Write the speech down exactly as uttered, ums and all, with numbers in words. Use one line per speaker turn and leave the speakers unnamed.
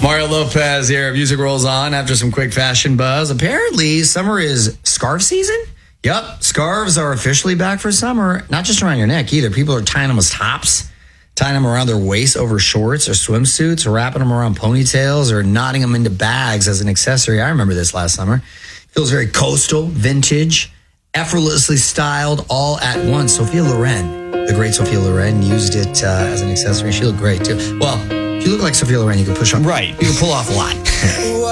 Mario Lopez here. Music rolls on after some quick fashion buzz. Apparently, summer is scarf season. Yep, scarves are officially back for summer. Not just around your neck either. People are tying them as tops, tying them around their waist over shorts or swimsuits, or wrapping them around ponytails, or knotting them into bags as an accessory. I remember this last summer. Feels very coastal, vintage, effortlessly styled, all at once. Sophia Loren, the great Sophia Loren, used it uh, as an accessory. She looked great too. Well, if you look like Sophia Loren, you can push on.
Right.
You can pull off a lot.